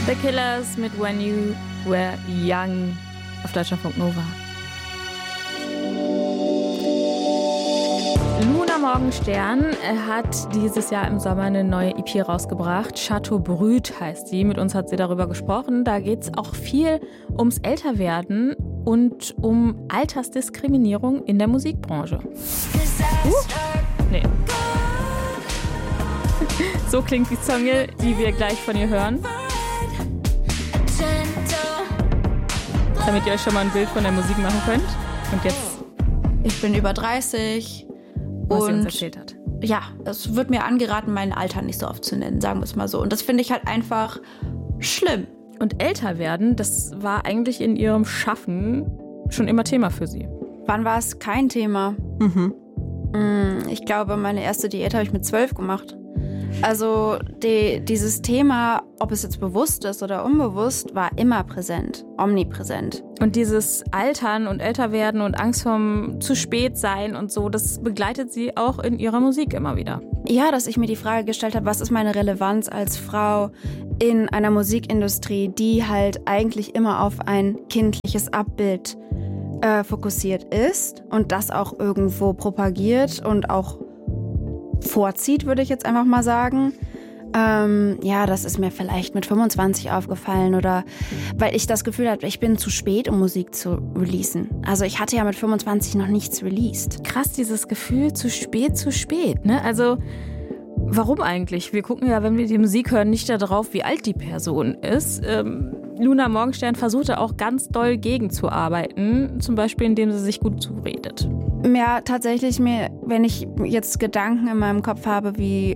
The Killers mit When You Were Young auf Deutschlandfunk Nova. Luna Morgenstern hat dieses Jahr im Sommer eine neue EP rausgebracht. Chateaubrüt heißt sie. Mit uns hat sie darüber gesprochen. Da geht es auch viel ums Älterwerden und um Altersdiskriminierung in der Musikbranche. Nee. So klingt die Single, die wir gleich von ihr hören. Damit ihr euch schon mal ein Bild von der Musik machen könnt. Und jetzt... Ich bin über 30. Was sie uns erzählt hat. Ja, es wird mir angeraten, mein Alter nicht so oft zu nennen, sagen wir es mal so. Und das finde ich halt einfach schlimm. Und älter werden, das war eigentlich in ihrem Schaffen schon immer Thema für sie. Wann war es kein Thema? Ich glaube, meine erste Diät habe ich mit 12 gemacht. Also dieses Thema, ob es jetzt bewusst ist oder unbewusst, war immer präsent, omnipräsent. Und dieses Altern und Älterwerden und Angst vorm zu spät sein und so, das begleitet sie auch in ihrer Musik immer wieder. Ja, dass ich mir die Frage gestellt habe, was ist meine Relevanz als Frau in einer Musikindustrie, die halt eigentlich immer auf ein kindliches Abbild fokussiert ist und das auch irgendwo propagiert und auch vorzieht, würde ich jetzt einfach mal sagen. Ja, das ist mir vielleicht mit 25 aufgefallen oder weil ich das Gefühl hatte, ich bin zu spät, um Musik zu releasen. Also ich hatte ja mit 25 noch nichts released. Krass, dieses Gefühl, zu spät, ne? Also warum eigentlich? Wir gucken ja, wenn wir die Musik hören, nicht darauf, wie alt die Person ist. Luna Morgenstern versuchte auch ganz doll gegenzuarbeiten, zum Beispiel indem sie sich gut zuredet. Ja, tatsächlich, wenn ich jetzt Gedanken in meinem Kopf habe wie,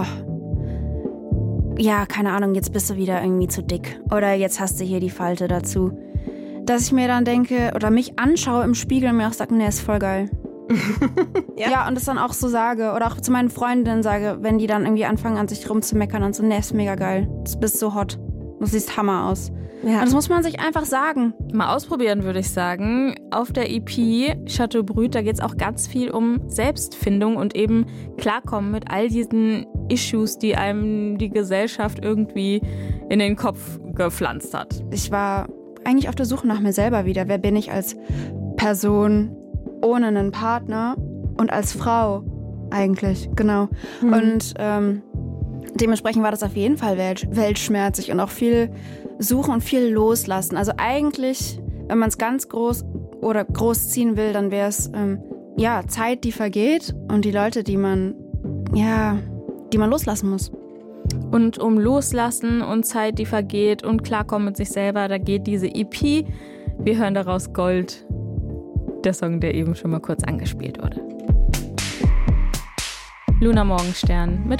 ja, keine Ahnung, jetzt bist du wieder irgendwie zu dick oder jetzt hast du hier die Falte dazu, dass ich mir dann denke oder mich anschaue im Spiegel und mir auch sage, nee, ist voll geil. Ja, und das dann auch so sage oder auch zu meinen Freundinnen sage, wenn die dann irgendwie anfangen an sich rumzumeckern und so, nee, ist mega geil, du bist so hot, du siehst Hammer aus. Ja. Und das muss man sich einfach sagen. Mal ausprobieren, würde ich sagen. Auf der EP Chateaubrüt, da geht es auch ganz viel um Selbstfindung und eben Klarkommen mit all diesen Issues, die einem die Gesellschaft irgendwie in den Kopf gepflanzt hat. Ich war eigentlich auf der Suche nach mir selber wieder. Wer bin ich als Person ohne einen Partner und als Frau eigentlich, genau. Und dementsprechend war das auf jeden Fall weltschmerzig und auch viel Suchen und viel Loslassen. Also eigentlich, wenn man es ganz groß ziehen will, dann wäre es Zeit, die vergeht und die Leute, die man loslassen muss. Und um Loslassen und Zeit, die vergeht und Klarkommen mit sich selber, da geht diese EP. Wir hören daraus Gold, der Song, der eben schon mal kurz angespielt wurde. Luna Morgenstern mit